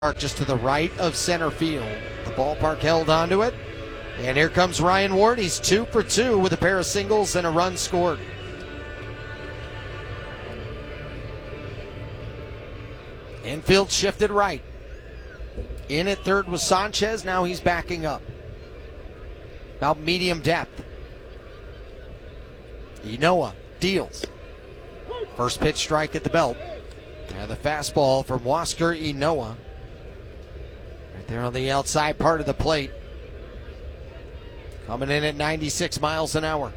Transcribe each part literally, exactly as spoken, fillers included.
just to the right of center field. The ballpark held onto it. And here comes Ryan Ward. He's two for two with a pair of singles and a run scored. Infield shifted right. In at third was Sanchez. Now he's backing up. About medium depth. Inoa deals. First pitch strike at the belt. And the fastball from Huascar Inoa. Right there on the outside part of the plate. Coming in at ninety-six miles an hour.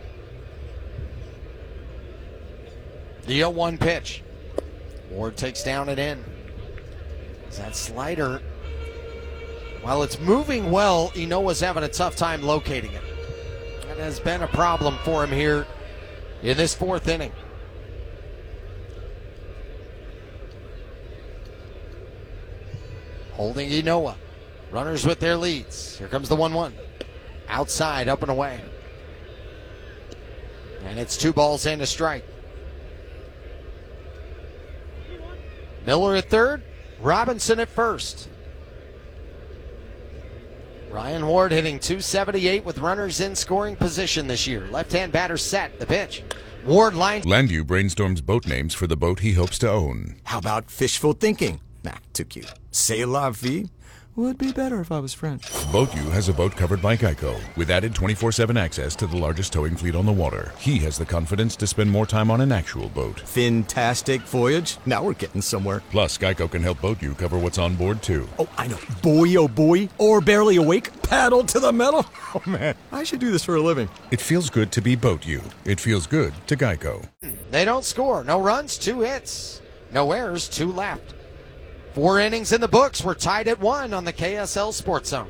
The oh one pitch. Ward takes down and in. That slider, while it's moving well, Inoa's having a tough time locating it. That has been a problem for him here in this fourth inning. Holding Inoa. Runners with their leads. Here comes the one one. Outside, up and away. And it's two balls and a strike. Miller at third. Robinson at first. Ryan Ward hitting two seventy-eight with runners in scoring position this year. Left-hand batter set. The pitch. Ward lines. Landu brainstorms boat names for the boat he hopes to own. How about fishful thinking? Nah, too cute. C'est la vie? Would be better if I was French. BoatU has a boat covered by Geico with added twenty-four seven access to the largest towing fleet on the water. He has the confidence to spend more time on an actual boat. Fantastic voyage. Now we're getting somewhere. Plus, Geico can help BoatU cover what's on board, too. Oh, I know. Boy, oh boy. Or barely awake. Paddle to the metal. Oh, man. I should do this for a living. It feels good to be BoatU. It feels good to Geico. They don't score. No runs, two hits. No errors, two left. Four innings in the books. We're tied at one on the K S L Sports Zone.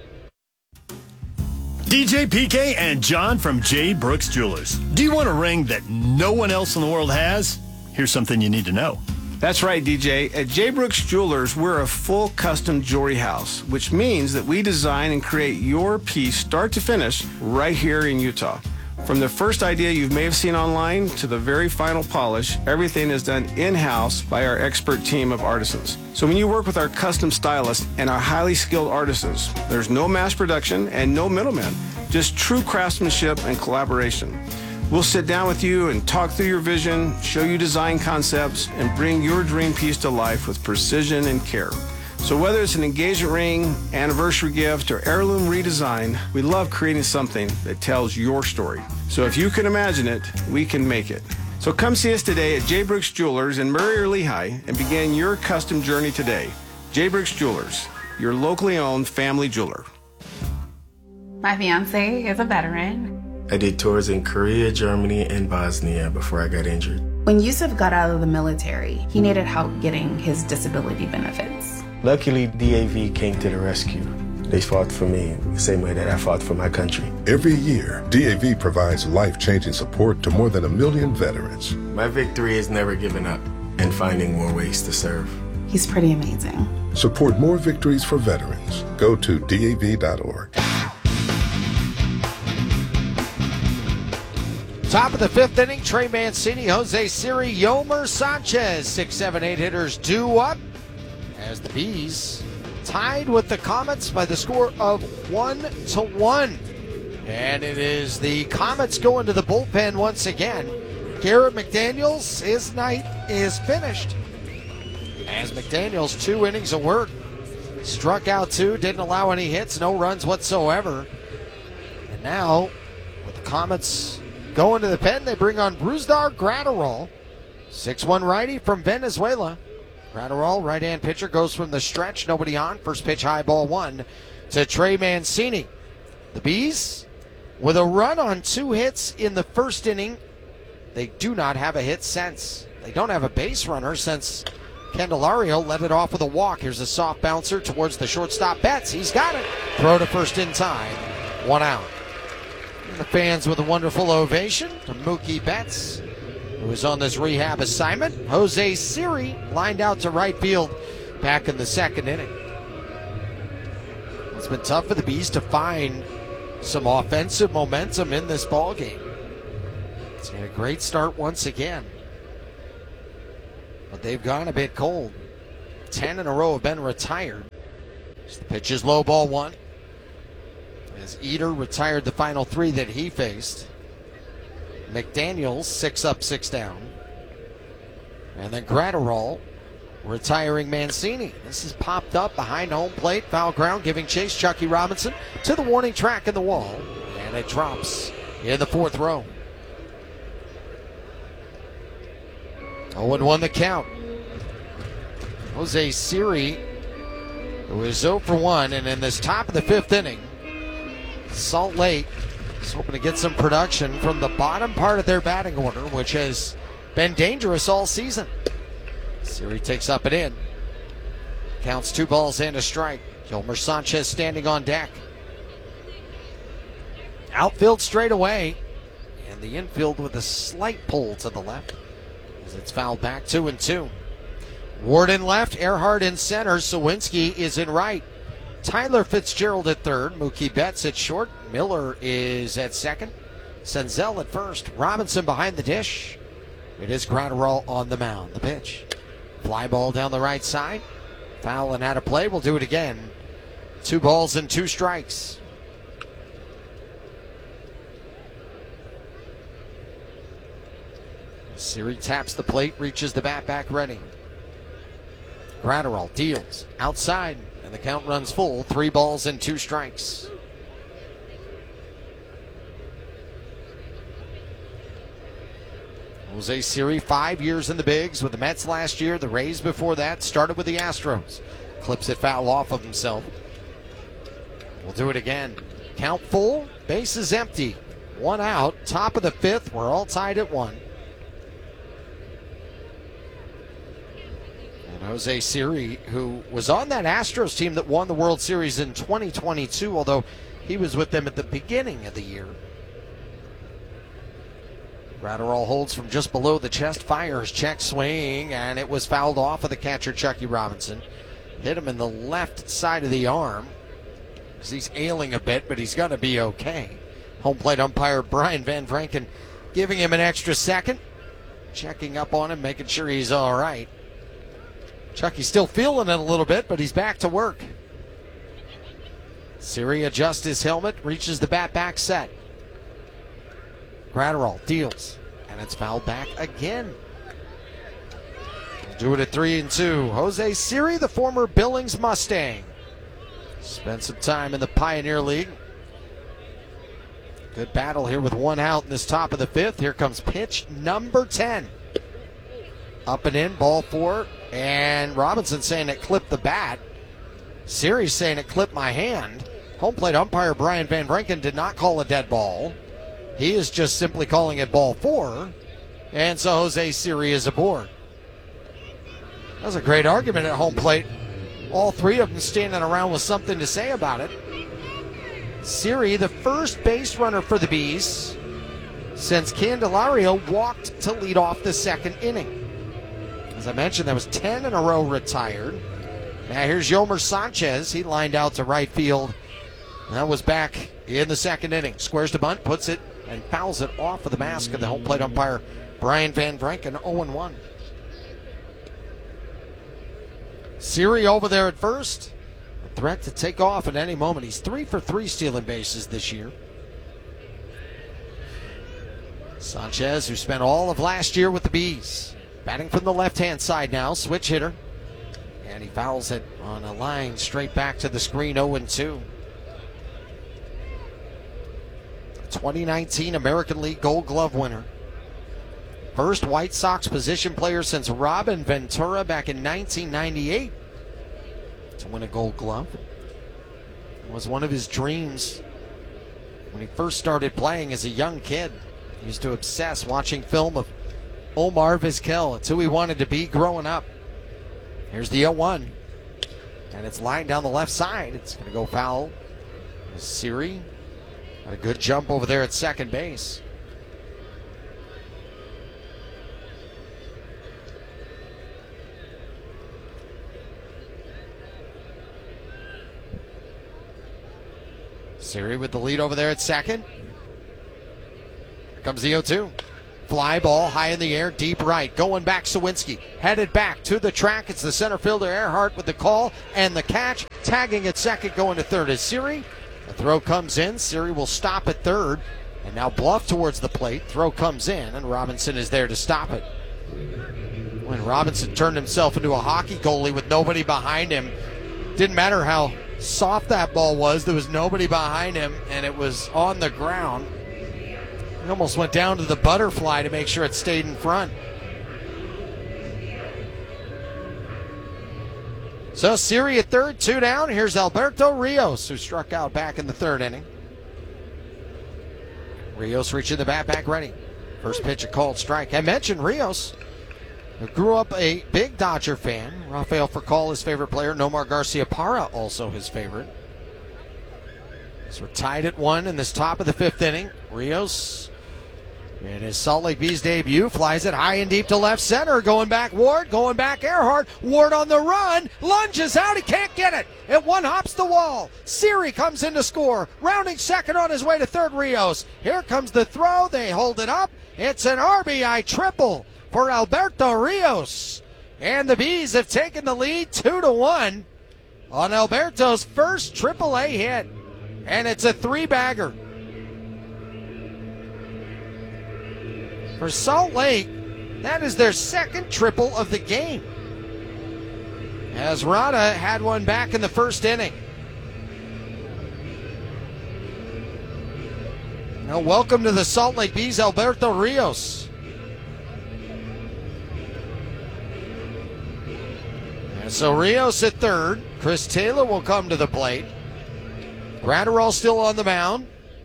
D J P K and John from J. Brooks Jewelers. Do you want a ring that no one else in the world has? Here's something you need to know. That's right, D J. At J. Brooks Jewelers, we're a full custom jewelry house, which means that we design and create your piece start to finish right here in Utah. From the first idea you may have seen online to the very final polish, everything is done in-house by our expert team of artisans. So when you work with our custom stylists and our highly skilled artisans, there's no mass production and no middlemen, just true craftsmanship and collaboration. We'll sit down with you and talk through your vision, show you design concepts, and bring your dream piece to life with precision and care. So whether it's an engagement ring, anniversary gift, or heirloom redesign, we love creating something that tells your story. So if you can imagine it, we can make it. So come see us today at J. Brooks Jewelers in Murray or Lehigh and begin your custom journey today. J. Brooks Jewelers, your locally owned family jeweler. My fiance is a veteran. I did tours in Korea, Germany, and Bosnia before I got injured. When Yusuf got out of the military, he needed help getting his disability benefits. Luckily, D A V came to the rescue. They fought for me the same way that I fought for my country. Every year, D A V provides life-changing support to more than a million veterans. My victory is never giving up and finding more ways to serve. He's pretty amazing. Support more victories for veterans. Go to D A V dot org. Top of the fifth inning, Trey Mancini, Jose Siri, Yomer Sanchez. Six, seven, eight hitters due up as the Bees tied with the Comets by the score of one to one. And it is the Comets going to the bullpen once again. Garrett McDaniels, his night is finished. As McDaniels, two innings of work, struck out two, didn't allow any hits, no runs whatsoever. And now, with the Comets going to the pen, they bring on Brusdar Graterol, six one righty from Venezuela. Graterol, right-hand pitcher, goes from the stretch, nobody on. First pitch, high ball one to Trey Mancini. The Bees, with a run on two hits in the first inning, they do not have a hit since. They don't have a base runner since Candelario let it off with a walk. Here's a soft bouncer towards the shortstop, Betts. He's got it. Throw to first in time. One out. And the fans with a wonderful ovation to Mookie Betts, who is on this rehab assignment. Jose Siri lined out to right field back in the second inning. It's been tough for the Bees to find some offensive momentum in this ball game. It's been a great start once again, but they've gone a bit cold. ten in a row have been retired. As the pitch is low, ball one. As Eder retired the final three that he faced. McDaniels, six up, six down. And then Gratterall retiring Mancini. This is popped up behind home plate, foul ground, giving chase. Chucky Robinson to the warning track in the wall. And it drops in the fourth row. oh and one the count. Jose Siri, who is oh for one, and in this top of the fifth inning, Salt Lake is hoping to get some production from the bottom part of their batting order, which has been dangerous all season. Siri takes up and in. Counts two balls and a strike. Yolmer Sanchez standing on deck. Outfield straight away, and the infield with a slight pull to the left as it's fouled back, two and two. Ward in left, Earhart in center, Sawinski is in right. Tyler Fitzgerald at third, Mookie Betts at short, Miller is at second, Senzel at first, Robinson behind the dish. It is Gratterall on the mound. The pitch. Fly ball down the right side. Foul and out of play. We'll do it again. Two balls and two strikes. Siri taps the plate, reaches the bat back ready. Gratterall deals outside, and the count runs full. Three balls and two strikes. Jose Siri, five years in the bigs with the Mets last year, the Rays before that, started with the Astros. Clips it foul off of himself. We'll do it again. Count full, bases empty. One out, top of the fifth. We're all tied at one. And Jose Siri, who was on that Astros team that won the World Series in twenty twenty-two, although he was with them at the beginning of the year. Gratterall holds from just below the chest, fires, check swing, and it was fouled off of the catcher, Chucky Robinson. Hit him in the left side of the arm. He's ailing a bit, but he's going to be okay. Home plate umpire Brian Van Franken giving him an extra second, checking up on him, making sure he's all right. Chucky's still feeling it a little bit, but he's back to work. Siri adjusts his helmet, reaches the bat back set. Gratterall deals, and it's fouled back again. We'll do it at three and two. Jose Siri, the former Billings Mustang, spent some time in the Pioneer League. Good battle here with one out in this top of the fifth. Here comes pitch number ten. Up and in, ball four, and Robinson saying it clipped the bat. Siri saying it clipped my hand. Home plate umpire Brian Van Franken did not call a dead ball. He is just simply calling it ball four, and so Jose Siri is aboard. That was a great argument at home plate. All three of them standing around with something to say about it. Siri, the first base runner for the Bees since Candelario walked to lead off the second inning. As I mentioned, that was ten in a row retired. Now here's Yolmer Sanchez. He lined out to right field. That was back in the second inning. Squares to bunt, puts it, and fouls it off of the mask of the home plate umpire, Brian Van Franken, oh and one. Siri over there at first. A threat to take off at any moment. He's three for three stealing bases this year. Sanchez, who spent all of last year with the Bees, batting from the left-hand side now, switch hitter. And he fouls it on a line straight back to the screen, oh and two. twenty nineteen American League Gold Glove winner. First White Sox position player since Robin Ventura back in nineteen ninety-eight to win a Gold Glove. It was one of his dreams when he first started playing as a young kid. He used to obsess watching film of Omar Vizquel. It's who he wanted to be growing up. Here's the oh one. And it's lined down the left side. It's going to go foul. Siri had a good jump over there at second base. Siri with the lead over there at second. Here comes the oh two. Fly ball high in the air, deep right. Going back, Sawinski. Headed back to the track. It's the center fielder, Earhart, with the call and the catch. Tagging at second, going to third is Siri. The throw comes in. Siri will stop at third. And now bluff towards the plate. Throw comes in, and Robinson is there to stop it. When Robinson turned himself into a hockey goalie with nobody behind him, didn't matter how soft that ball was, there was nobody behind him, and it was on the ground. He almost went down to the butterfly to make sure it stayed in front. So Siri at third, two down. Here's Alberto Rios, who struck out back in the third inning. Rios reaching the bat back ready. First pitch, a called strike. I mentioned Rios, who grew up a big Dodger fan. Rafael Furcal, his favorite player. Nomar Garcia-Parra, also his favorite. So we're tied at one in this top of the fifth inning. Rios, in his Salt Lake Bees debut, flies it high and deep to left center. Going back, Ward. Going back, Earhart. Ward on the run. Lunges out. He can't get it. It one hops the wall. Siri comes in to score. Rounding second on his way to third, Rios. Here comes the throw. They hold it up. It's an R B I triple for Alberto Rios. And the Bees have taken the lead two to one on Alberto's first triple A hit. And it's a three-bagger. For Salt Lake, that is their second triple of the game, as Rada had one back in the first inning. Now welcome to the Salt Lake Bees, Alberto Rios. And so Rios at third. Chris Taylor will come to the plate. Gratterall still on the mound.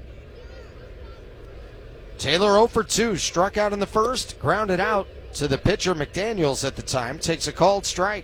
Taylor oh for two, struck out in the first, grounded out to the pitcher McDaniels at the time, takes a called strike.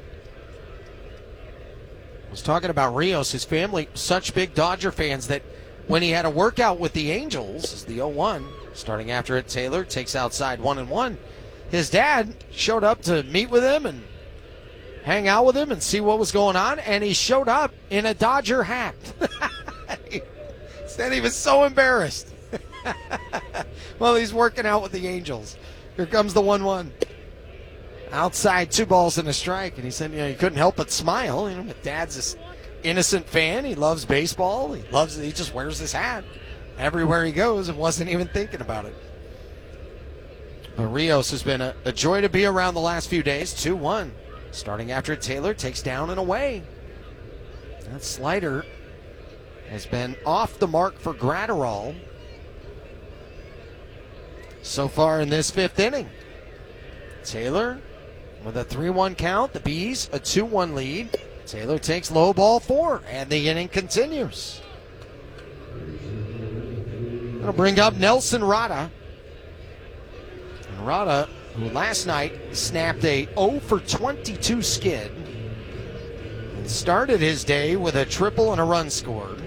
I was talking about Rios, his family, such big Dodger fans that when he had a workout with the Angels, the oh one, starting after it, Taylor takes outside one and one. His dad showed up to meet with him and hang out with him and see what was going on, and he showed up in a Dodger hat. He said he was so embarrassed. Well, he's working out with the Angels. Here comes the one one. Outside, two balls and a strike. And he said, you know, he couldn't help but smile. You know, my dad's this innocent fan. He loves baseball. He loves it. He just wears his hat everywhere he goes and wasn't even thinking about it. But Rios has been a, a joy to be around the last few days. two one. Starting after Taylor takes down and away. That slider has been off the mark for Gratterall so far in this fifth inning. Taylor with a three one count. The Bees a two one lead. Taylor takes low ball four, and the inning continues. I'll bring up Nelson Rada. And Rada, who last night snapped a oh for twenty-two skid and started his day with a triple and a run scored.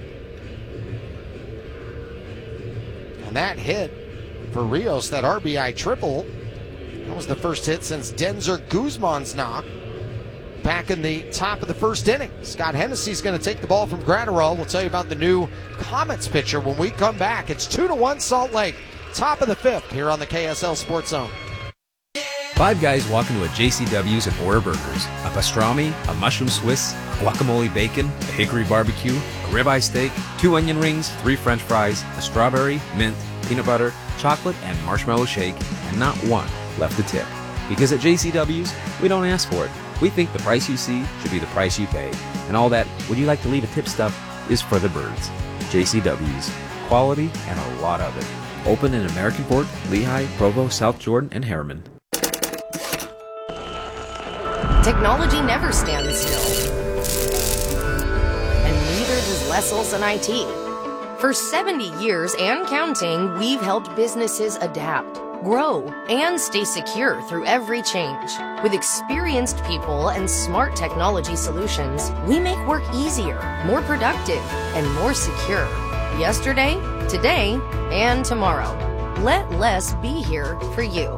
And that hit for Rios, that R B I triple, that was the first hit since Denzer Guzman's knock back in the top of the first inning. Scott Hennessy's going to take the ball from Gratterall. We'll tell you about the new Comets pitcher when we come back. It's two to one Salt Lake, top of the fifth here on the K S L Sports Zone. Five guys walk into a J C W's and order burgers. A pastrami, a mushroom Swiss, guacamole bacon, a hickory barbecue, a ribeye steak, two onion rings, three french fries, a strawberry, mint, peanut butter, chocolate, and marshmallow shake, and not one left to tip. Because at J C W's, we don't ask for it. We think the price you see should be the price you pay. And all that, would you like to leave a tip stuff, is for the birds. J C W's. Quality and a lot of it. Open in American Fork, Lehigh, Provo, South Jordan, and Harriman. Technology never stands still. And neither does Les Olson I T. For seventy years and counting, we've helped businesses adapt, grow, and stay secure through every change. With experienced people and smart technology solutions, we make work easier, more productive, and more secure. Yesterday, today, and tomorrow. Let Les be here for you.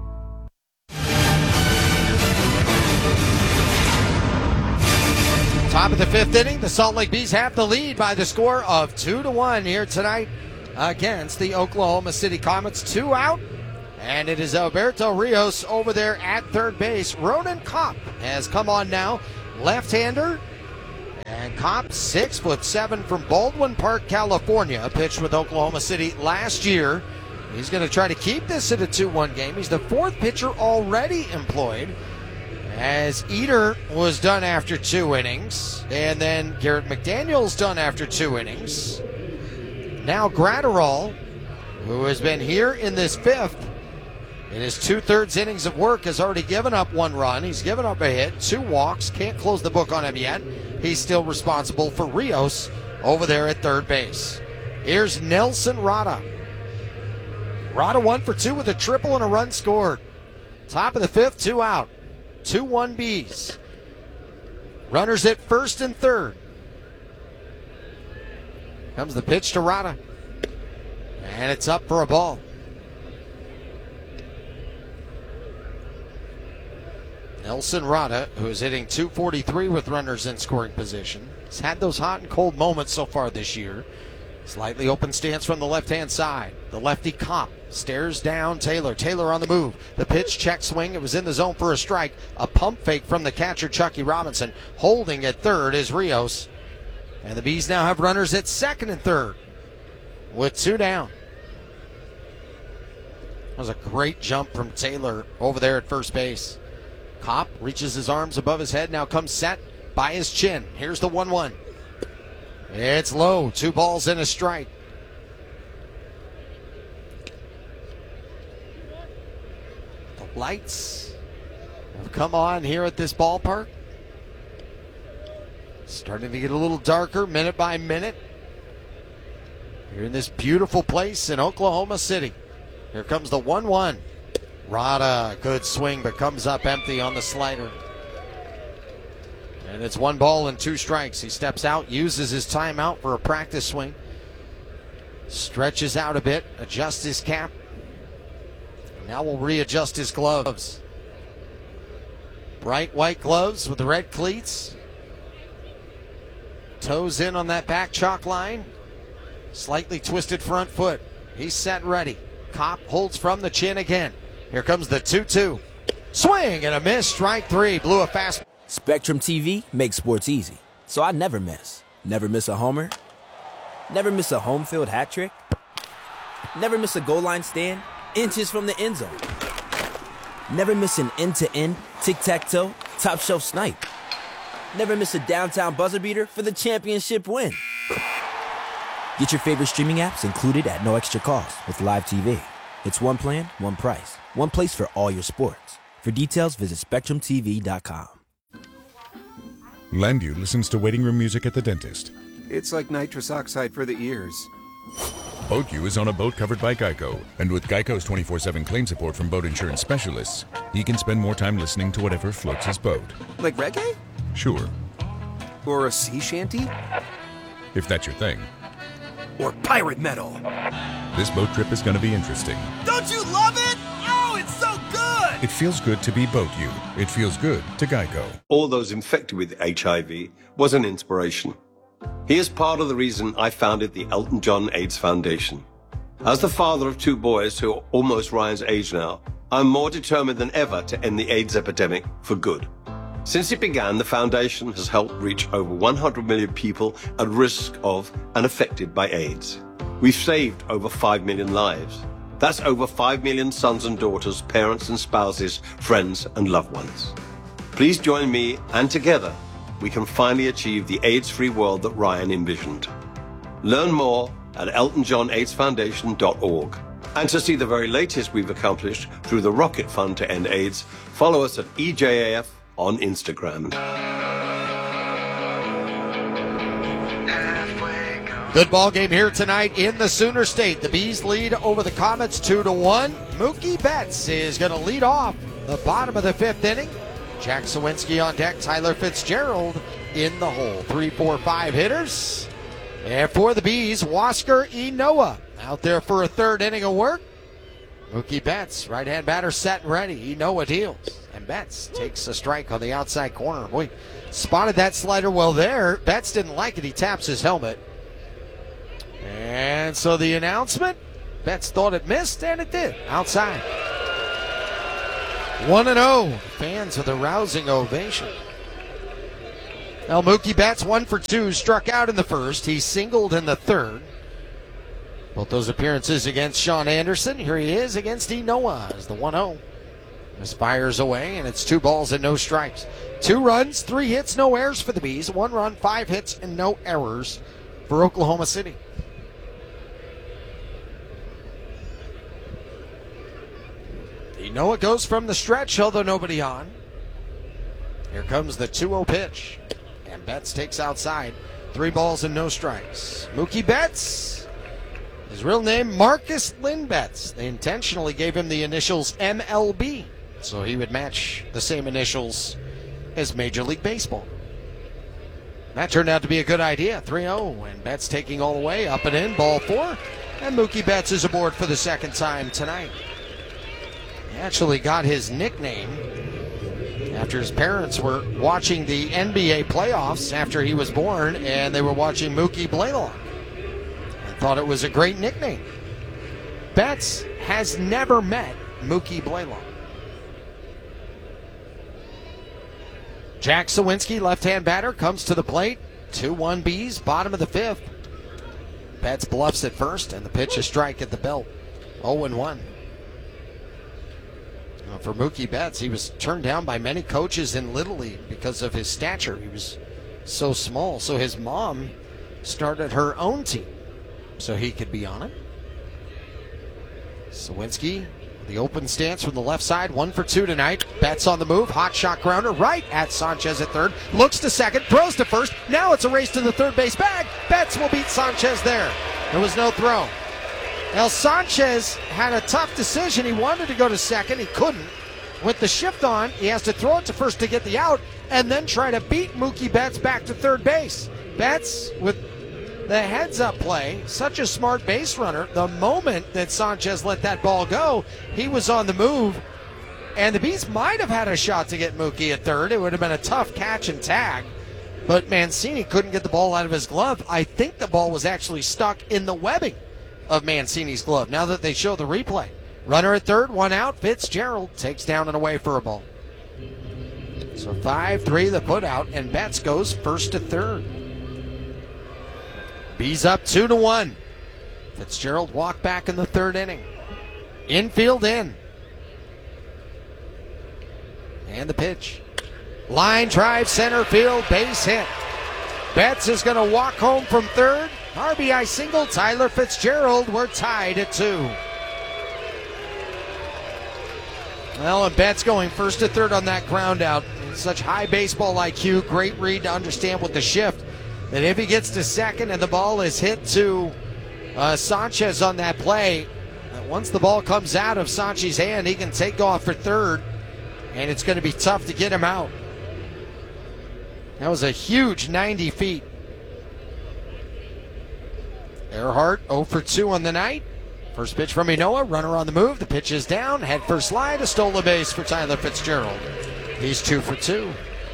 Top of the fifth inning, the Salt Lake Bees have the lead by the score of two to one here tonight against the Oklahoma City Comets. Two out, And it is Alberto Rios over there at third base. Ronan Kopp has come on now, left-hander. And Kopp, six foot seven from Baldwin Park, California, pitched with Oklahoma City last year. He's going to try to keep this at a two one game. He's the fourth pitcher already employed, as Eder was done after two innings, and then Garrett McDaniel's done after two innings. Now Gratterall, who has been here in this fifth, in his two-thirds innings of work, has already given up one run. He's given up a hit, two walks. Can't close the book on him yet. He's still responsible for Rios over there at third base. Here's Nelson Rada. Rada one for two with a triple and a run scored. Top of the fifth, two out. two one Bs. Runners at first and third. Comes the pitch to Rada. And it's up for a ball. Nelson Rada, who is hitting two forty-three with runners in scoring position. He's had those hot and cold moments so far this year. Slightly open stance from the left-hand side. The lefty Kopp stares down Taylor. Taylor on the move. The pitch, check swing. It was in the zone for a strike. A pump fake from the catcher, Chucky Robinson. Holding at third is Rios. And the Bees now have runners at second and third with two down. That was a great jump from Taylor over there at first base. Kopp reaches his arms above his head, now comes set by his chin. Here's the one one. It's low, two balls and a strike. The lights have come on here at this ballpark. Starting to get a little darker minute by minute. Here in this beautiful place in Oklahoma City. Here comes the one one. Rada, good swing, but comes up empty on the slider. And it's one ball and two strikes. He steps out, uses his timeout for a practice swing. Stretches out a bit, adjusts his cap. Now we'll readjust his gloves. Bright white gloves with the red cleats. Toes in on that back chalk line. Slightly twisted front foot. He's set ready. Kopp holds from the chin again. Here comes the two two. Swing and a miss. Strike three. Blew a fast. Spectrum T V makes sports easy, so I never miss. Never miss a homer. Never miss a home field hat trick. Never miss a goal line stand inches from the end zone. Never miss an end-to-end, tic-tac-toe, top-shelf snipe. Never miss a downtown buzzer beater for the championship win. Get your favorite streaming apps included at no extra cost with Live T V. It's one plan, one price, one place for all your sports. For details, visit spectrum t v dot com. Landview listens to waiting room music at the dentist. It's like nitrous oxide for the ears. BoatU is on a boat covered by Geico, and with Geico's twenty-four seven claim support from boat insurance specialists, he can spend more time listening to whatever floats his boat. Like reggae? Sure. Or a sea shanty? If that's your thing. Or pirate metal? This boat trip is going to be interesting. Don't you love it? Oh, it's so good! It feels good to be BoatU. It feels good to Geico. All those infected with H I V was an inspiration. He is part of the reason I founded the Elton John AIDS Foundation. As the father of two boys who are almost Ryan's age now, I'm more determined than ever to end the AIDS epidemic for good. Since it began, the foundation has helped reach over one hundred million people at risk of and affected by AIDS. We've saved over five million lives. That's over five million sons and daughters, parents and spouses, friends and loved ones. Please join me, and together we can finally achieve the AIDS-free world that Ryan envisioned. Learn more at elton john aids foundation dot org. And to see the very latest we've accomplished through the Rocket Fund to End AIDS, follow us at E J A F on Instagram. Good ball game here tonight in the Sooner State. The Bees lead over the Comets two to one. Mookie Betts is going to lead off the bottom of the fifth inning. Jack Sawinski on deck, Tyler Fitzgerald in the hole. Three, four, five hitters. And for the Bees, Wasker Inoa out there for a third inning of work. Mookie Betts, right-hand batter set and ready. Inoa deals. And Betts takes a strike on the outside corner. Boy, spotted that slider well there. Betts didn't like it. He taps his helmet. And so the announcement, Betts thought it missed, and it did. Outside. one and oh. Fans with a rousing ovation. Well, Mookie Betts, one for two, struck out in the first. He singled in the third. Both those appearances against Sean Anderson. Here he is against E. Noah as the one oh. This fires away, and it's two balls and no strikes. Two runs, three hits, no errors for the Bees. One run, five hits, and no errors for Oklahoma City. E. Noah goes from the stretch, although nobody on. Here comes the two oh pitch. And Betts takes outside. Three balls and no strikes. Mookie Betts, his real name, Marcus Lynn Betts. They intentionally gave him the initials M L B, so he would match the same initials as Major League Baseball. That turned out to be a good idea. three oh, and Betts taking all the way, up and in, ball four. And Mookie Betts is aboard for the second time tonight. He actually got his nickname after his parents were watching the N B A playoffs after he was born, and they were watching Mookie Blaylock and thought it was a great nickname. Betts has never met Mookie Blaylock. Jack Sawinski, left-hand batter, comes to the plate. two one Bees, bottom of the fifth. Betts bluffs at first, and the pitch is strike at the belt. oh and one. For Mookie Betts, he was turned down by many coaches in Little League because of his stature. He was so small. So his mom started her own team so he could be on it. Sawinski, the open stance from the left side, one for two tonight. Betts on the move, hot shot grounder right at Sanchez at third. Looks to second, throws to first. Now it's a race to the third base bag. Betts will beat Sanchez there. There was no throw. El Sanchez had a tough decision. He wanted to go to second. He couldn't. With the shift on, he has to throw it to first to get the out and then try to beat Mookie Betts back to third base. Betts, with the heads-up play, such a smart base runner. The moment that Sanchez let that ball go, he was on the move. And the Bees might have had a shot to get Mookie at third. It would have been a tough catch and tag. But Mancini couldn't get the ball out of his glove. I think the ball was actually stuck in the webbing of Mancini's glove, now that they show the replay. Runner at third, one out. Fitzgerald takes down and away for a ball. So five three the put out, and Betts goes first to third. Bees up two to one. Fitzgerald walked back in the third inning. Infield in. And the pitch. Line drive, center field, base hit. Betts is going to walk home from third. R B I single, Tyler Fitzgerald. We're tied at two. Well, and Betts going first to third on that ground out. Such high baseball I Q, great read to understand with the shift that if he gets to second and the ball is hit to uh, Sanchez on that play, that once the ball comes out of Sanchi's hand, he can take off for third, and it's going to be tough to get him out. That was a huge ninety feet. Earhart oh for two on the night. First pitch from Inoa, runner on the move. The pitch is down, head first slide, a stolen base for Tyler Fitzgerald. He's two for two.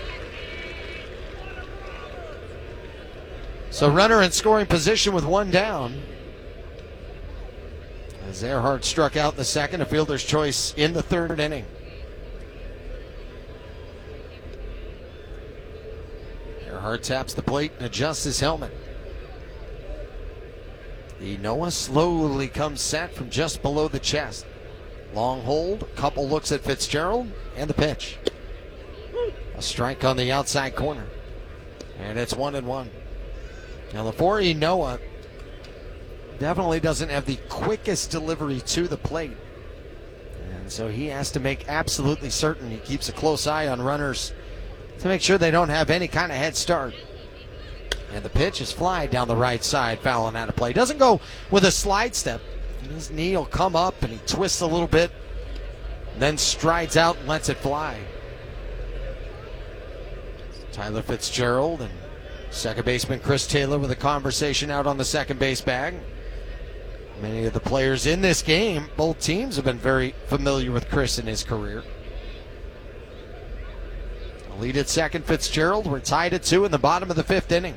So runner in scoring position with one down. As Earhart struck out in the second, a fielder's choice in the third inning. Earhart taps the plate and adjusts his helmet. Inoa slowly comes set from just below the chest. Long hold, couple looks at Fitzgerald, and the pitch. A strike on the outside corner. And it's one and one. Now, before Inoa definitely doesn't have the quickest delivery to the plate. And so he has to make absolutely certain he keeps a close eye on runners to make sure they don't have any kind of head start. And the pitch is fly down the right side, fouling out of play. Doesn't go with a slide step. His knee will come up and he twists a little bit, then strides out and lets it fly. Tyler Fitzgerald and second baseman Chris Taylor with a conversation out on the second base bag. Many of the players in this game, both teams have been very familiar with Chris in his career. A lead at second, Fitzgerald. We're tied at two in the bottom of the fifth inning.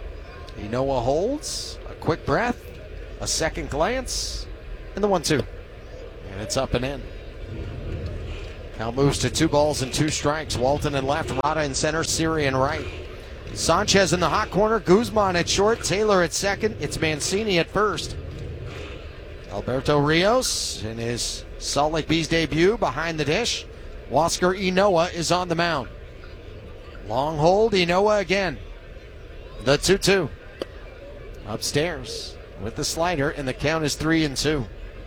Inoa holds, a quick breath, a second glance, and the one two. And it's up and in. Count moves to two balls and two strikes. Walton in left, Rada in center, Siri in right. Sanchez in the hot corner, Guzman at short, Taylor at second. It's Mancini at first. Alberto Rios in his Salt Lake Bees debut behind the dish. Huascar Ynoa is on the mound. Long hold, Ynoa again. The two two. Upstairs with the slider, and the count is three and two.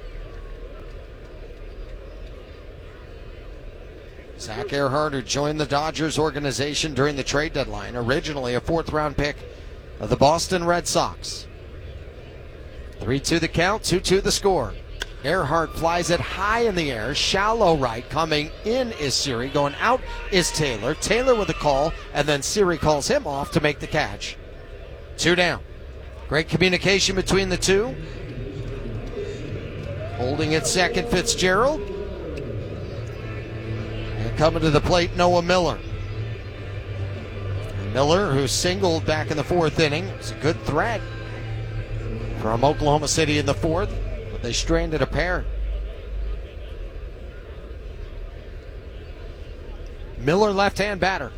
Zach Earhart, who joined the Dodgers organization during the trade deadline, originally a fourth round pick of the Boston Red Sox. three two the count, two two the score. Earhart flies it high in the air, shallow right. Coming in is Siri, going out is Taylor. Taylor with a call, and then Siri calls him off to make the catch. Two down. Great communication between the two. Holding at second, Fitzgerald. And coming to the plate, Noah Miller. And Miller, who singled back in the fourth inning, was a good threat from Oklahoma City in the fourth, but they stranded a pair. Miller, left-hand batter.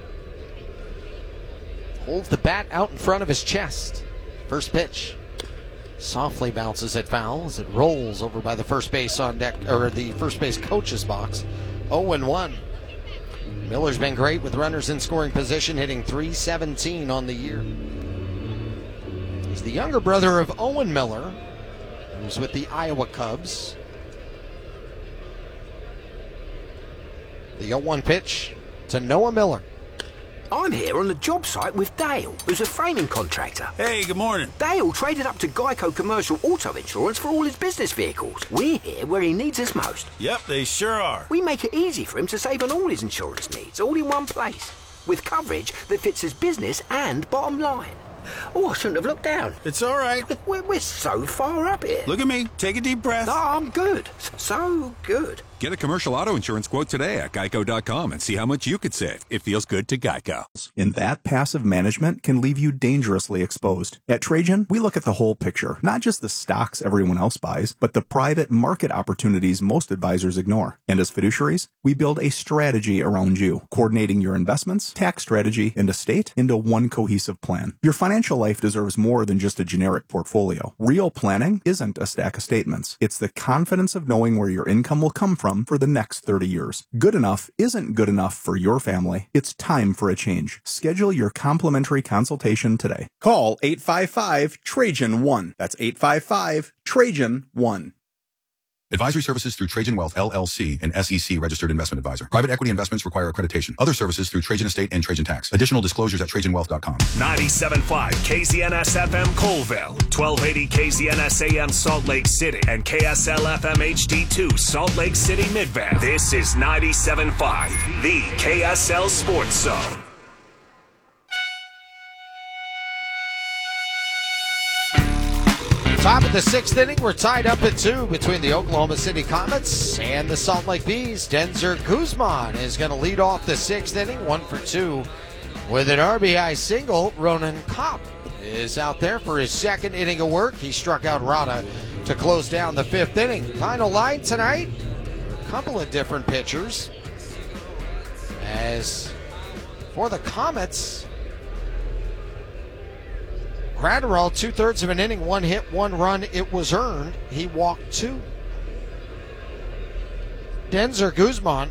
Holds the bat out in front of his chest. First pitch. Softly bounces it foul as it rolls over by the first base on deck, or the first base coach's box. oh and one. Miller's been great with runners in scoring position, hitting three seventeen on the year. He's the younger brother of Owen Miller, who's with the Iowa Cubs. The oh one pitch to Noah Miller. I'm here on the job site with Dale, who's a framing contractor. Hey, good morning. Dale traded up to Geico Commercial Auto Insurance for all his business vehicles. We're here where he needs us most. Yep, they sure are. We make it easy for him to save on all his insurance needs, all in one place, with coverage that fits his business and bottom line. Oh, I shouldn't have looked down. It's all right. We're, we're so far up here. Look at me. Take a deep breath. No, I'm good. So good. Get a commercial auto insurance quote today at geico dot com and see how much you could save. It feels good to Geico. In that, passive management can leave you dangerously exposed. At Trajan, we look at the whole picture, not just the stocks everyone else buys, but the private market opportunities most advisors ignore. And as fiduciaries, we build a strategy around you, coordinating your investments, tax strategy, and estate into one cohesive plan. Your financial life deserves more than just a generic portfolio. Real planning isn't a stack of statements. It's the confidence of knowing where your income will come from for the next thirty years. Good enough isn't good enough for your family. It's time for a change. Schedule your complimentary consultation today. Call eight five five Trajan one. That's eight five five Trajan one. Advisory services through Trajan Wealth, L L C, an S E C registered investment advisor. Private equity investments require accreditation. Other services through Trajan Estate and Trajan Tax. Additional disclosures at trajan wealth dot com. ninety-seven point five K Z N S F M Colville, twelve eighty K Z N S A M Salt Lake City, and K S L F M H D two Salt Lake City Midvale. This is ninety-seven point five, the K S L Sports Zone. Top of the sixth inning, we're tied up at two between the Oklahoma City Comets and the Salt Lake Bees. Denzer Guzman is going to lead off the sixth inning, one for two with an R B I single. Ronan Kopp is out there for his second inning of work. He struck out Rada to close down the fifth inning. Final line tonight, a couple of different pitchers. As for the Comets, Gratterall, two-thirds of an inning, one hit, one run. It was earned. He walked two. Denzer Guzman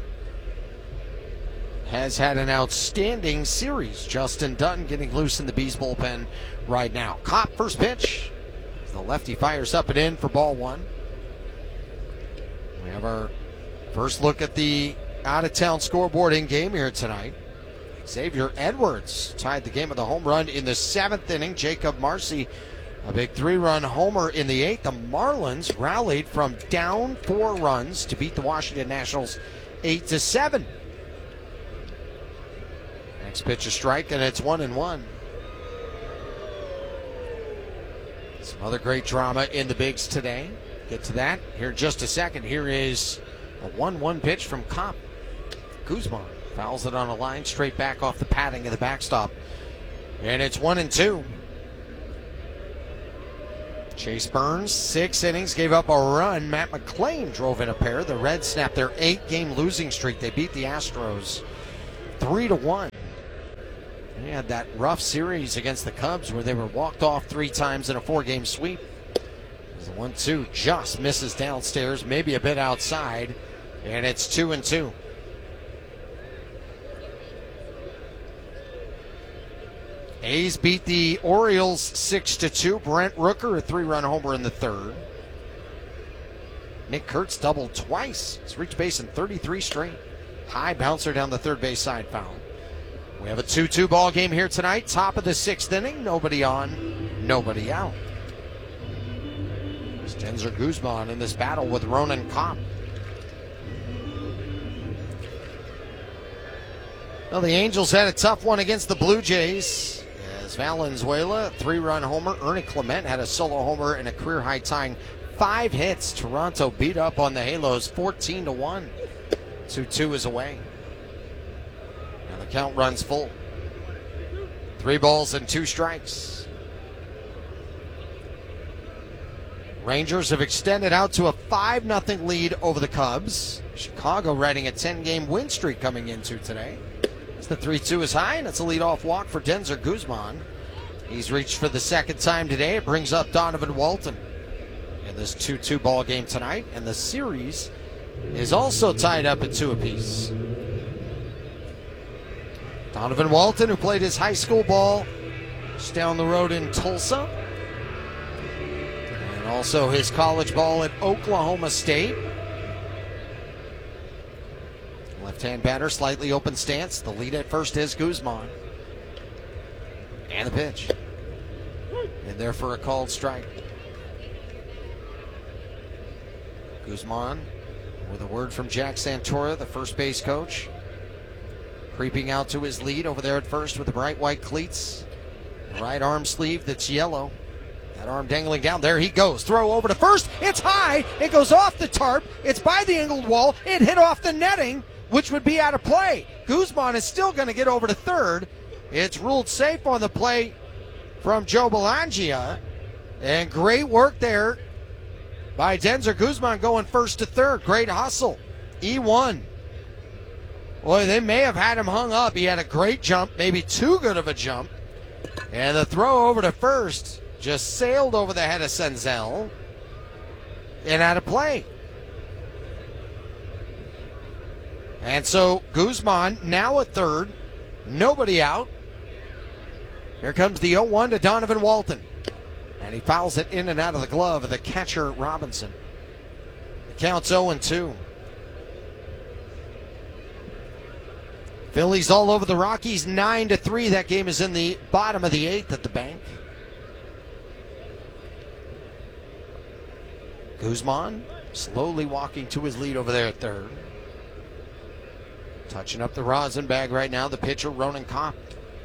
has had an outstanding series. Justin Dunn getting loose in the Bees bullpen right now. Kopp, first pitch. The lefty fires up and in for ball one. We have our first look at the out-of-town scoreboard in game here tonight. Xavier Edwards tied the game with a home run in the seventh inning. Jacob Marcy, a big three-run homer in the eighth. The Marlins rallied from down four runs to beat the Washington Nationals eight to seven. Next pitch a strike, and it's one and one. Some other great drama in the bigs today. Get to that here in just a second. Here is a one one pitch from Kopp. Guzman fouls it on a line straight back off the padding of the backstop. And it's one and two. Chase Burns, six innings, gave up a run. Matt McClain drove in a pair. The Reds snapped their eight-game losing streak. They beat the Astros three to one. They had that rough series against the Cubs where they were walked off three times in a four-game sweep. The one two just misses downstairs, maybe a bit outside, and it's two and two. A's beat the Orioles six to two. Brent Rooker, a three-run homer in the third. Nick Kurtz doubled twice. He's reached base in thirty-three straight. High bouncer down the third base side, foul. We have a two two ball game here tonight. Top of the sixth inning. Nobody on, nobody out. It's Denzer Guzman in this battle with Ronan Kopp. Well, the Angels had a tough one against the Blue Jays. As Valenzuela, three-run homer. Ernie Clement had a solo homer and a career-high tying five hits. Toronto beat up on the Halos fourteen to one. two two is away. And the count runs full. Three balls and two strikes. Rangers have extended out to a five nothing lead over the Cubs. Chicago riding a ten-game win streak coming into today. The three two is high, and it's a leadoff walk for Denzer Guzman. He's reached for the second time today. It brings up Donovan Walton in this two two ball game tonight, and the series is also tied up at two apiece. Donovan Walton, who played his high school ball just down the road in Tulsa, and also his college ball at Oklahoma State. Left-hand batter, slightly open stance. The lead at first is Guzman. And the pitch. In there for a called strike. Guzman with a word from Jack Santora, the first base coach. Creeping out to his lead over there at first with the bright white cleats. Right arm sleeve that's yellow. That arm dangling down. There he goes. Throw over to first. It's high. It goes off the tarp. It's by the angled wall. It hit off the netting, which would be out of play. Guzman is still going to get over to third. It's ruled safe on the play from Joe Belangia. And great work there by Denzer Guzman going first to third. Great hustle. E one. Boy, they may have had him hung up. He had a great jump, maybe too good of a jump. And the throw over to first just sailed over the head of Senzel and out of play. And so Guzman now at third, nobody out. Here comes the oh one to Donovan Walton. And he fouls it in and out of the glove of the catcher, Robinson. The count's oh and two. Phillies all over the Rockies, nine to three. That game is in the bottom of the eighth at the bank. Guzman slowly walking to his lead over there at third. Touching up the rosin bag right now, the pitcher, Ronan Kopp.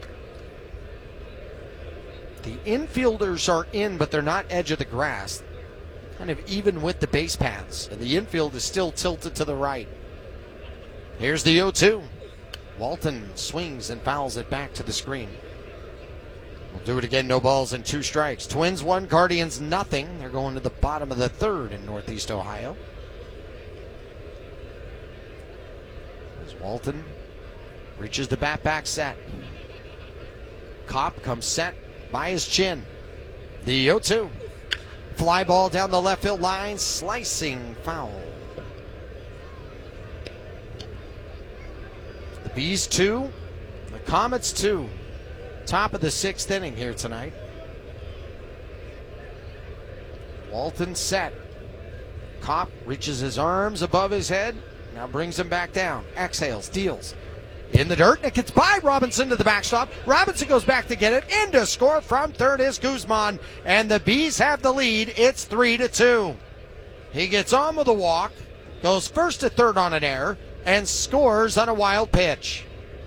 The infielders are in, but they're not edge of the grass. Kind of even with the base paths. And the infield is still tilted to the right. Here's the oh two. Walton swings and fouls it back to the screen. We'll do it again, no balls and two strikes. Twins one, Guardians nothing. They're going to the bottom of the third in Northeast Ohio. As Walton reaches the bat back set. Kopp comes set by his chin. The oh two. Fly ball down the left field line, slicing foul. The Bees two, the Comets two. Top of the sixth inning here tonight. Walton set. Kopp reaches his arms above his head, now brings him back down. Exhales, deals. In the dirt, it gets by Robinson to the backstop. Robinson goes back to get it. In to score from third is Guzman. And the Bees have the lead. It's three to two. He gets on with a walk, goes first to third on an error, and scores on a wild pitch.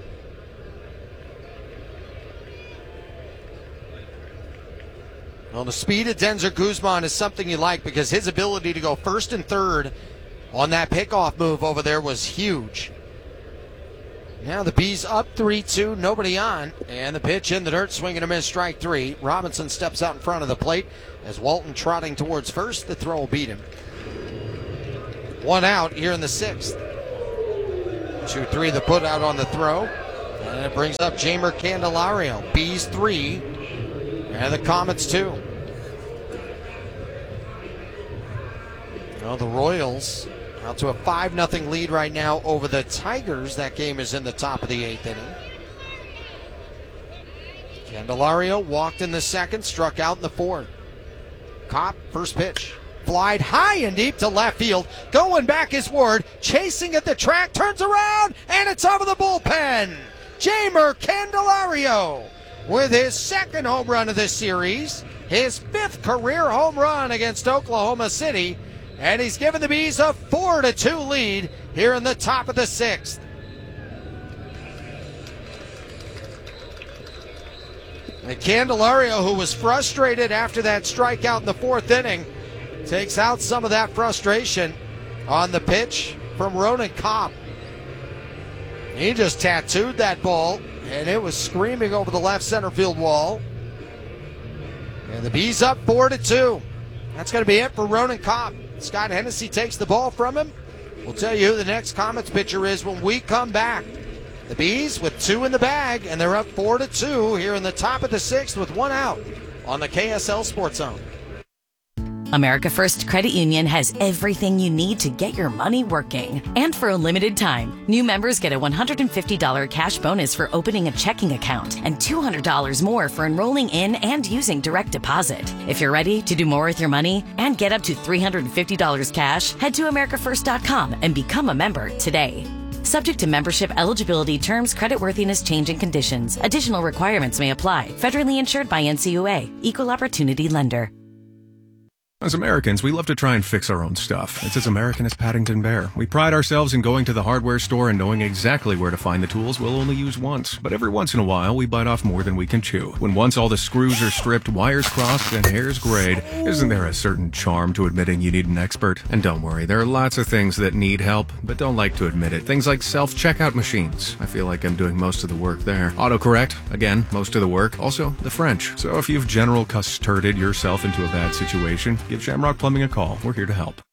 Well, the speed of Denzer Guzman is something you like because his ability to go first and third on that pickoff move over there was huge. Now the Bees up three two, nobody on, and the pitch in the dirt, swing and a miss, strike three. Robinson steps out in front of the plate as Walton trotting towards first. The throw will beat him. One out here in the sixth. two three the put out on the throw, and it brings up Jeimer Candelario. Bees three, and the Comets two. Well, the Royals out to a five nothing lead right now over the Tigers. That game is in the top of the eighth inning. Candelario walked in the second, struck out in the fourth. Kopp, first pitch. Flied high and deep to left field. Going back is Ward, chasing at the track, turns around, and it's over the bullpen. Jeimer Candelario with his second home run of this series, his fifth career home run against Oklahoma City. And he's given the Bees a four to two lead here in the top of the sixth. And Candelario, who was frustrated after that strikeout in the fourth inning, takes out some of that frustration on the pitch from Ronan Kopp. He just tattooed that ball, and it was screaming over the left center field wall. And the Bees up four to two. That's going to be it for Ronan Kopp. Scott Hennessy takes the ball from him. We'll tell you who the next Comets pitcher is when we come back. The Bees with two in the bag, and they're up four to two here in the top of the sixth with one out on the K S L Sports Zone. America First Credit Union has everything you need to get your money working. And for a limited time, new members get a one hundred fifty dollars cash bonus for opening a checking account and two hundred dollars more for enrolling in and using direct deposit. If you're ready to do more with your money and get up to three hundred fifty dollars cash, head to america first dot com and become a member today. Subject to membership eligibility, terms, creditworthiness, changing conditions. Additional requirements may apply. Federally insured by N C U A. Equal Opportunity Lender. As Americans, we love to try and fix our own stuff. It's as American as Paddington Bear. We pride ourselves in going to the hardware store and knowing exactly where to find the tools we'll only use once. But every once in a while, we bite off more than we can chew. When once all the screws are stripped, wires crossed, and hairs grayed, isn't there a certain charm to admitting you need an expert? And don't worry, there are lots of things that need help, but don't like to admit it. Things like self-checkout machines. I feel like I'm doing most of the work there. Autocorrect, again, most of the work. Also, the French. So if you've general custarded yourself into a bad situation, give Shamrock Plumbing a call. We're here to help.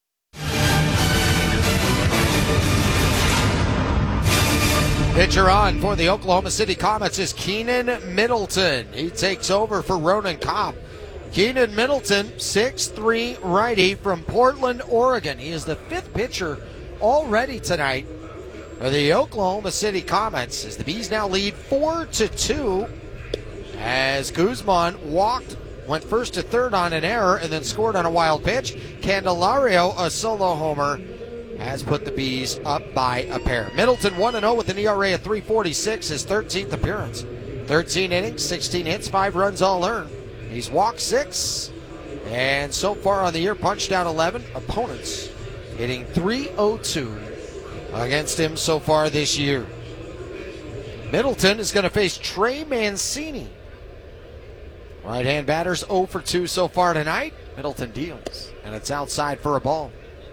Pitcher on for the Oklahoma City Comets is Keenan Middleton. He takes over for Ronan Kopp. Keenan Middleton, six three righty from Portland, Oregon. He is the fifth pitcher already tonight for the Oklahoma City Comets, as the Bees now lead four to two as Guzman walked, went first to third on an error, and then scored on a wild pitch. Candelario, a solo homer, has put the Bees up by a pair. Middleton one and oh with an E R A of three forty-six, his thirteenth appearance. thirteen innings, sixteen hits, five runs all earned. He's walked six, and so far on the year punched out eleven. Opponents hitting three oh two against him so far this year. Middleton is going to face Trey Mancini. Right-hand batters oh for two so far tonight. Middleton deals, and it's outside for a ball.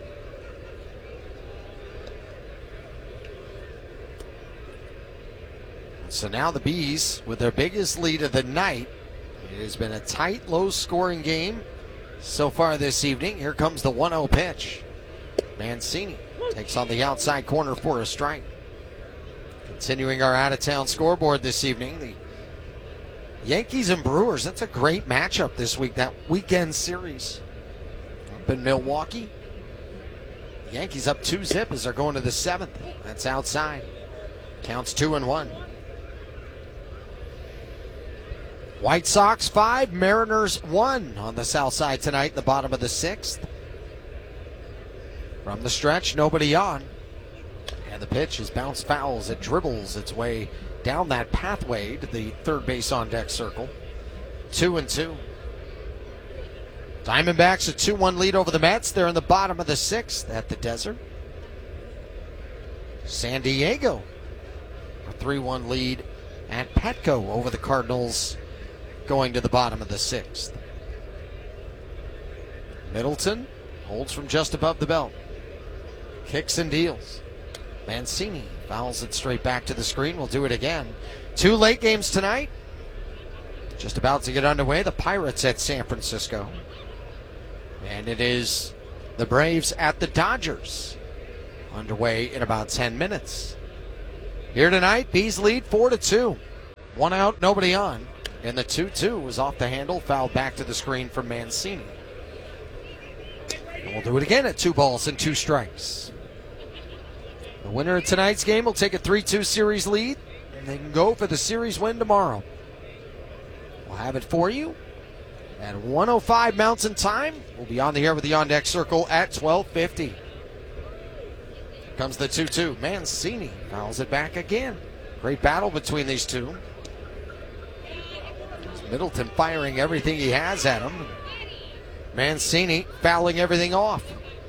So now the Bees, with their biggest lead of the night. It has been a tight, low-scoring game so far this evening. Here comes the one oh pitch. Mancini takes on the outside corner for a strike. Continuing our out-of-town scoreboard this evening, the Yankees and Brewers, that's a great matchup this week, that weekend series. Up in Milwaukee. The Yankees up two zip as they're going to the seventh. That's outside. Counts two and one. White Sox five, Mariners one on the south side tonight in the bottom of the sixth. From the stretch, nobody on. And the pitch is bounced fouls. It dribbles its way down that pathway to the third base on deck circle. Two and two. Diamondbacks a two one lead over the Mets. They're in the bottom of the sixth at the Desert. San Diego a three one lead at Petco over the Cardinals, going to the bottom of the sixth. Middleton holds from just above the belt. Kicks and deals. Mancini Fouls it straight back to the screen. We'll do it again. Two late games tonight. Just about to get underway. The Pirates at San Francisco. And it is the Braves at the Dodgers. Underway in about ten minutes. Here tonight, Bees lead four to two. One out, nobody on. And the two two was off the handle, fouled back to the screen from Mancini. And we'll do it again at two balls and two strikes. The winner of tonight's game will take a three two series lead, and they can go for the series win tomorrow. We'll have it for you at one oh five Mountain Time. We'll be on the air with the On Deck Circle at twelve fifty. Here comes the two two. Mancini fouls it back again. Great battle between these two. Middleton firing everything he has at him. Mancini fouling everything off.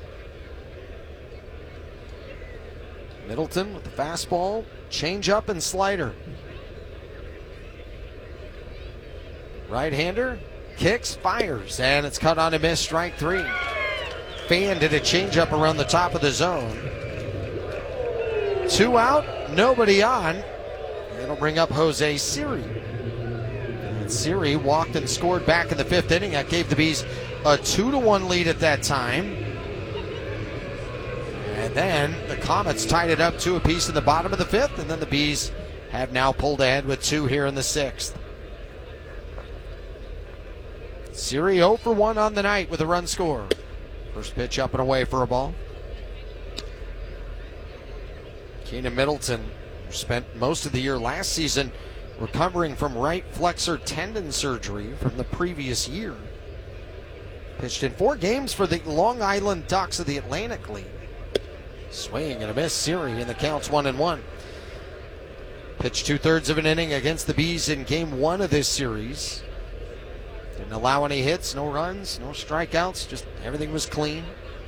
Middleton with the fastball, changeup, and slider. Right-hander kicks, fires, and it's cut on a miss, strike three. Fan did a changeup around the top of the zone. Two out, nobody on. It'll bring up Jose Siri. And Siri walked and scored back in the fifth inning. That gave the Bees a two to one lead at that time. And then the Comets tied it up two apiece in the bottom of the fifth, and then the Bees have now pulled ahead with two here in the sixth. Siri oh for one on the night with a run score. First pitch up and away for a ball. Keenan Middleton spent most of the year last season recovering from right flexor tendon surgery from the previous year. Pitched in four games for the Long Island Ducks of the Atlantic League. Swing and a miss, Siri, and the count's one and one. Pitched two-thirds of an inning against the Bees in game one of this series. Didn't allow any hits, no runs, no strikeouts, just everything was clean.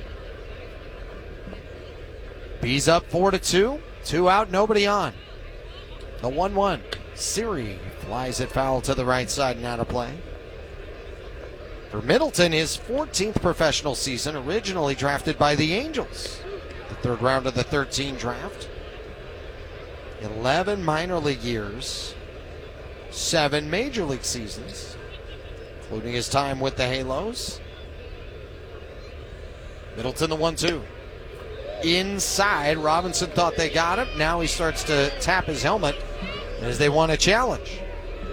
Bees up four to two, two out, nobody on. The one one. Siri flies it foul to the right side and out of play. For Middleton, his fourteenth professional season, originally drafted by the Angels. The third round of the thirteen draft. eleven minor league years, seven major league seasons, including his time with the Halos. Middleton the one two. Inside, Robinson thought they got him. Now he starts to tap his helmet as they want a challenge.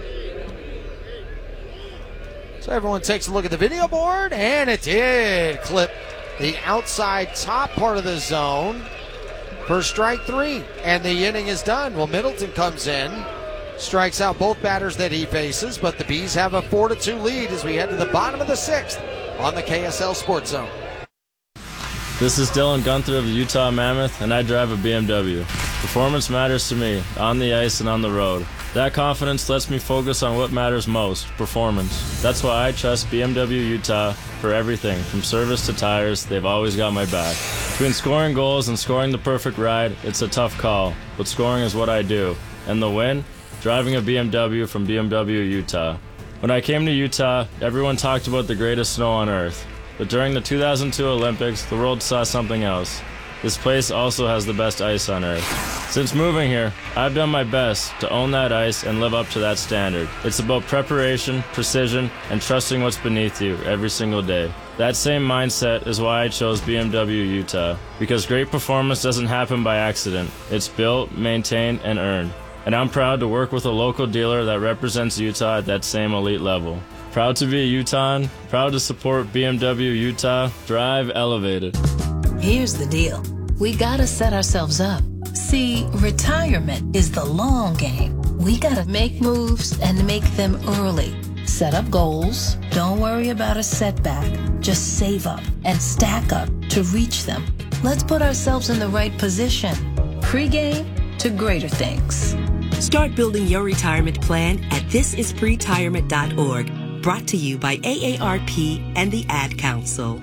So everyone takes a look at the video board, and it did clip the outside top part of the zone for strike three. And the inning is done. Well, Middleton comes in, strikes out both batters that he faces, but the Bees have a four to two lead as we head to the bottom of the sixth on the K S L Sports Zone. This is Dylan Gunther of the Utah Mammoth, and I drive a B M W. Performance matters to me, on the ice and on the road. That confidence lets me focus on what matters most, performance. That's why I trust B M W Utah for everything, from service to tires. They've always got my back. Between scoring goals and scoring the perfect ride, it's a tough call, but scoring is what I do. And the win? Driving a B M W from B M W Utah. When I came to Utah, everyone talked about the greatest snow on earth. But during the two thousand two Olympics, the world saw something else. This place also has the best ice on earth. Since moving here, I've done my best to own that ice and live up to that standard. It's about preparation, precision, and trusting what's beneath you every single day. That same mindset is why I chose B M W Utah, because great performance doesn't happen by accident. It's built, maintained, and earned. And I'm proud to work with a local dealer that represents Utah at that same elite level. Proud to be a Utahn, proud to support B M W Utah. Drive elevated. Here's the deal. We gotta set ourselves up. See, retirement is the long game. We gotta make moves and make them early. Set up goals. Don't worry about a setback. Just save up and stack up to reach them. Let's put ourselves in the right position. Pre-game to greater things. Start building your retirement plan at this is pretirement dot org. Brought to you by A A R P and the Ad Council.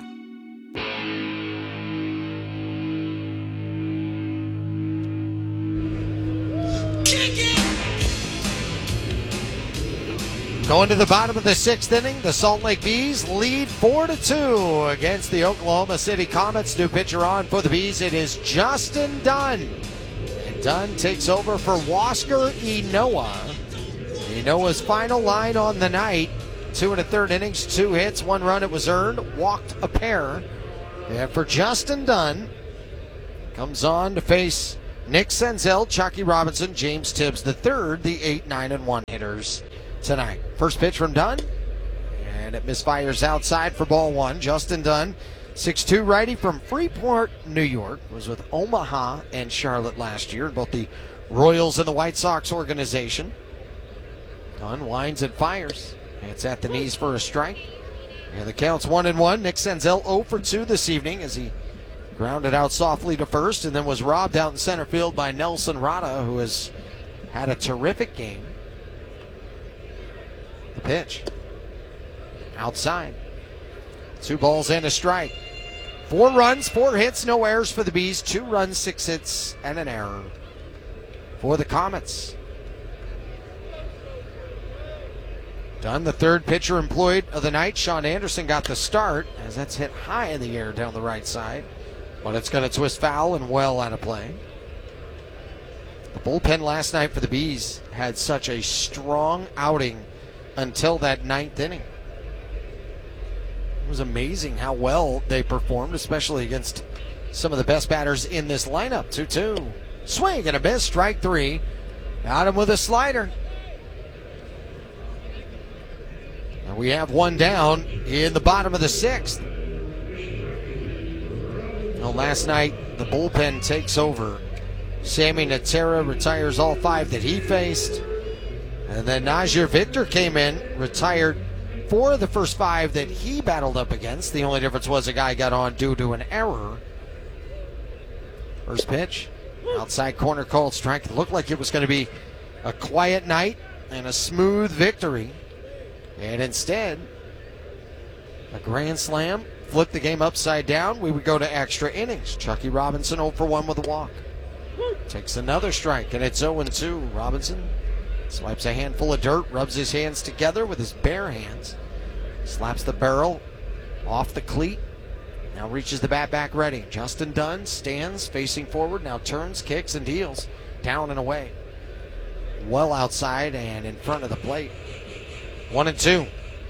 Going to the bottom of the sixth inning, the Salt Lake Bees lead four to two against the Oklahoma City Comets. New pitcher on for the Bees. It is Justin Dunn. And Dunn takes over for Wasker Inoa. Inoa's final line on the night. Two and a third innings, two hits, one run. It was earned, walked a pair. And for Justin Dunn, comes on to face Nick Senzel, Chucky Robinson, James Tibbs the third, the eight, nine, and one hitters tonight. First pitch from Dunn, and it misfires outside for ball one. Justin Dunn, six two righty from Freeport, New York, was with Omaha and Charlotte last year, both the Royals and the White Sox organization. Dunn winds and fires. It's at the knees for a strike. And the count's one and one. Nick Senzel oh for two this evening as he grounded out softly to first and then was robbed out in center field by Nelson Rada, who has had a terrific game. The pitch. Outside. Two balls and a strike. Four runs, four hits, no errors for the Bees. Two runs, six hits, and an error for the Comets. Dunn, the third pitcher employed of the night. Sean Anderson got the start as that's hit high in the air down the right side. But it's going to twist foul and well out of play. The bullpen last night for the Bees had such a strong outing until that ninth inning. It was amazing how well they performed, especially against some of the best batters in this lineup. two two. Swing and a miss, strike three. Got him with a slider. And we have one down in the bottom of the sixth. Well, last night, the bullpen takes over. Sammy Natera retires all five that he faced. And then Najir Victor came in, retired four of the first five that he battled up against. The only difference was a guy got on due to an error. First pitch, outside corner called strike. It looked like it was going to be a quiet night and a smooth victory. And instead, a grand slam flipped the game upside down. We would go to extra innings. Chucky Robinson oh for one with a walk. Takes another strike, and it's oh and two. Robinson swipes a handful of dirt, rubs his hands together with his bare hands, slaps the barrel off the cleat, now reaches the bat back ready. Justin Dunn stands facing forward, now turns, kicks, and deals. Down and away. Well outside and in front of the plate. One and two.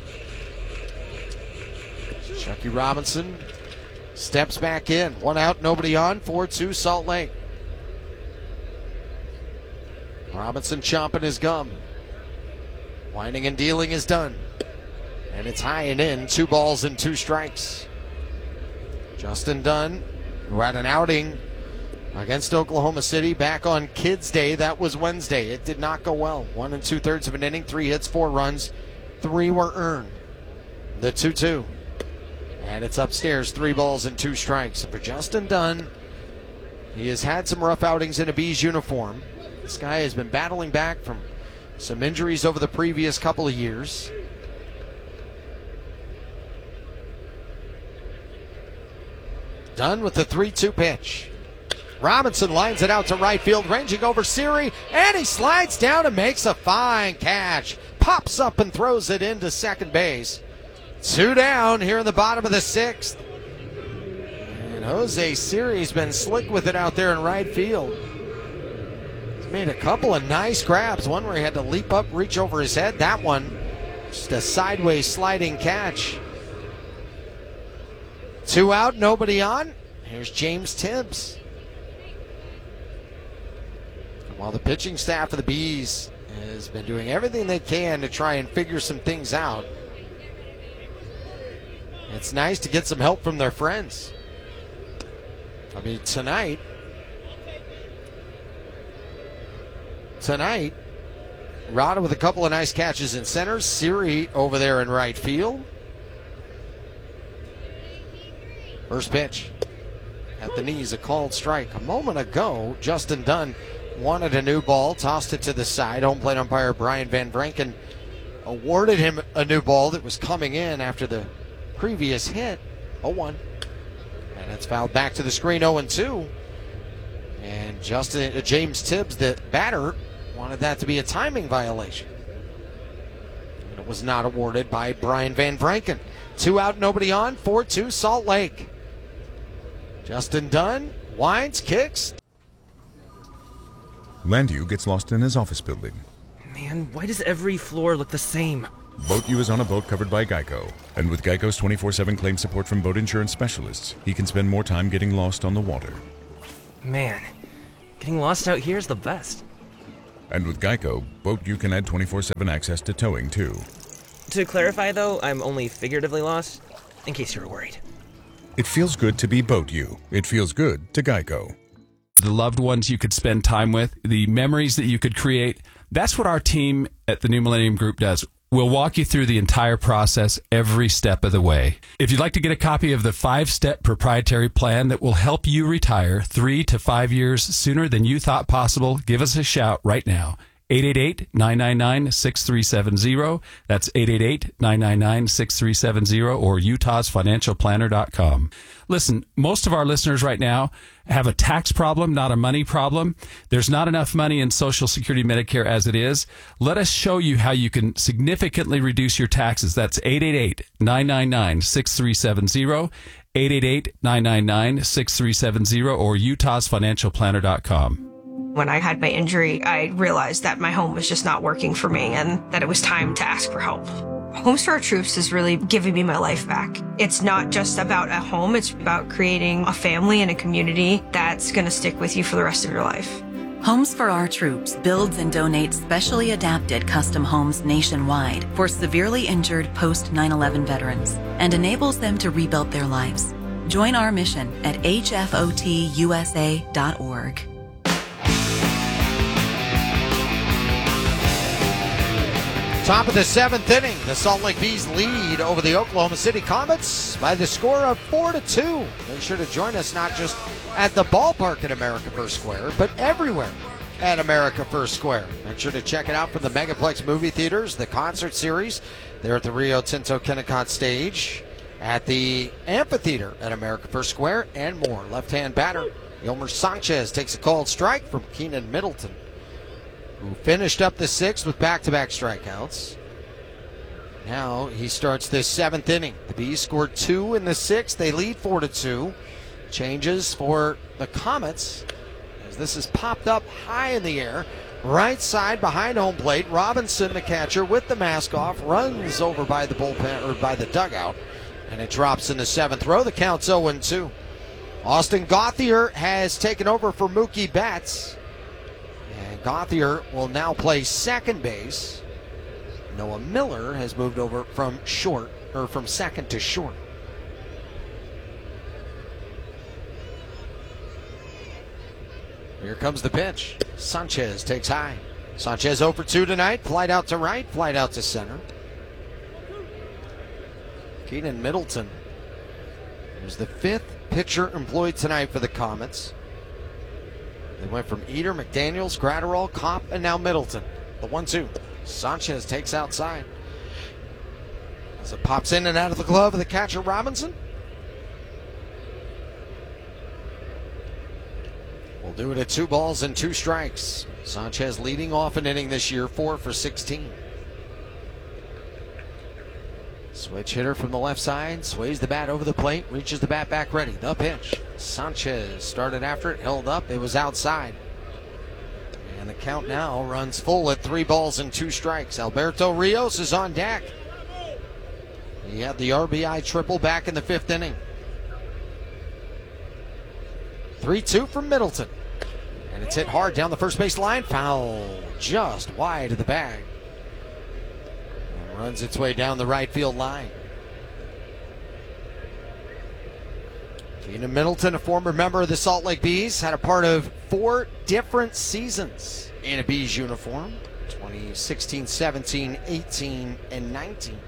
Chucky Robinson steps back in. One out, nobody on. four two Salt Lake. Robinson chomping his gum. Winding and dealing is done. And it's high and in. Two balls and two strikes. Justin Dunn, who had an outing against Oklahoma City back on Kids Day. That was Wednesday. It did not go well. One and two thirds of an inning, three hits, four runs. Three were earned. The two two. And it's upstairs, three balls and two strikes. And for Justin Dunn, he has had some rough outings in a Bees uniform. This guy has been battling back from some injuries over the previous couple of years. Dunn with the three two pitch. Robinson lines it out to right field, ranging over Siri, and he slides down and makes a fine catch. Pops up and throws it into second base. Two down here in the bottom of the sixth. And Jose Siri's been slick with it out there in right field. He's made a couple of nice grabs. One where he had to leap up, reach over his head. That one, just a sideways sliding catch. Two out, nobody on. Here's James Tibbs. While the pitching staff of the Bees has been doing everything they can to try and figure some things out, it's nice to get some help from their friends. I mean, tonight, tonight, Rada with a couple of nice catches in center, Siri over there in right field. First pitch at the knees, a called strike. A moment ago, Justin Dunn wanted a new ball, tossed it to the side. Home plate umpire Brian Van Vranken awarded him a new ball that was coming in after the previous hit. oh one. And it's fouled back to the screen, oh and two. And Justin uh, James Tibbs, the batter, wanted that to be a timing violation. And it was not awarded by Brian Van Vranken. Two out, nobody on, four two Salt Lake. Justin Dunn winds, kicks. Landu gets lost in his office building. Man, why does every floor look the same? Boat U is on a boat covered by Geico. And with Geico's twenty-four seven claim support from boat insurance specialists, he can spend more time getting lost on the water. Man, getting lost out here is the best. And with Geico, Boat U can add twenty-four seven access to towing, too. To clarify, though, I'm only figuratively lost, in case you were worried. It feels good to be Boat U. It feels good to Geico. The loved ones you could spend time with, the memories that you could create. That's what our team at the New Millennium Group does. We'll walk you through the entire process every step of the way. If you'd like to get a copy of the five-step proprietary plan that will help you retire three to five years sooner than you thought possible, give us a shout right now. eight eight eight, nine nine nine, six three seven zero. That's eight eight eight, nine nine nine, six three seven zero or utahs financial planner dot com. Listen, most of our listeners right now have a tax problem, not a money problem. There's not enough money in Social Security Medicare as it is. Let us show you how you can significantly reduce your taxes. That's eight eight eight, nine nine nine, six three seven zero, eight eight eight, nine nine nine, six three seven zero or utahs financial planner dot com. When I had my injury, I realized that my home was just not working for me and that it was time to ask for help. Homes for Our Troops is really giving me my life back. It's not just about a home, it's about creating a family and a community that's going to stick with you for the rest of your life. Homes for Our Troops builds and donates specially adapted custom homes nationwide for severely injured post nine eleven veterans and enables them to rebuild their lives. Join our mission at H F O T U S A dot org. Top of the seventh inning, the Salt Lake Bees lead over the Oklahoma City Comets by the score of four to two. Make sure to join us not just at the ballpark at America First Square, but everywhere at America First Square. Make sure to check it out from the Megaplex movie theaters, the concert series there at the Rio Tinto Kennecott stage, at the amphitheater at America First Square, and more. Left-hand batter, Yolmer Sanchez takes a called strike from Keenan Middleton, who finished up the sixth with back-to-back strikeouts. Now he starts this seventh inning. The Bees scored two in the sixth. They lead four to two. Changes for the Comets as this is popped up high in the air. Right side behind home plate. Robinson, the catcher, with the mask off, runs over by the bullpen or by the dugout, and it drops in the seventh row. The count's oh and two. Austin Gauthier has taken over for Mookie Betts. And Gauthier will now play second base. Noah Miller has moved over from short, or from second to short. Here comes the pitch. Sanchez takes high. Sanchez oh for two tonight. Flight out to right, flight out to center. Keenan Middleton is the fifth pitcher employed tonight for the Comets. They went from Eater, McDaniels, Gratterall, Kopp, and now Middleton. The one two. Sanchez takes outside. As it pops in and out of the glove of the catcher, Robinson. We'll do it at two balls and two strikes. Sanchez leading off an inning this year, four for sixteen. Switch hitter from the left side, sways the bat over the plate, reaches the bat back ready. The pitch. Sanchez started after it, held up, it was outside. And the count now runs full at three balls and two strikes. Alberto Rios is on deck. He had the R B I triple back in the fifth inning. three two from Middleton. And it's hit hard down the first base line. Foul just wide of the bag. And runs its way down the right field line. Keenan Middleton, a former member of the Salt Lake Bees, had a part of four different seasons in a Bees uniform. twenty sixteen, seventeen, eighteen, and nineteen.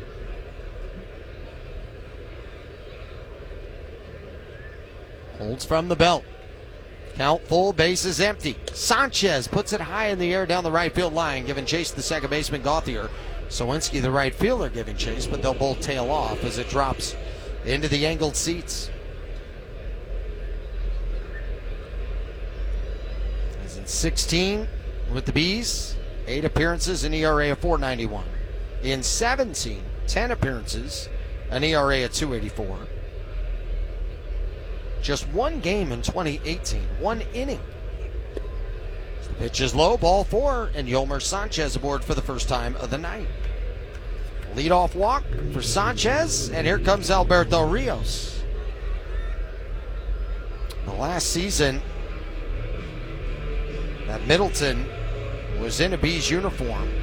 Holds from the belt. Count full, bases empty. Sanchez puts it high in the air down the right field line, giving chase to the second baseman Gauthier. Sawinski, the right fielder, giving chase, but they'll both tail off as it drops into the angled seats. As in sixteen with the Bees, eight appearances, an E R A of four ninety-one. In seventeen, ten appearances, an E R A of two eighty-four. Just one game in twenty eighteen, one inning. Pitch is low, ball four, and Yolmer Sanchez aboard for the first time of the night. Leadoff walk for Sanchez, and here comes Alberto Rios. The last season that Middleton was in a Bees uniform,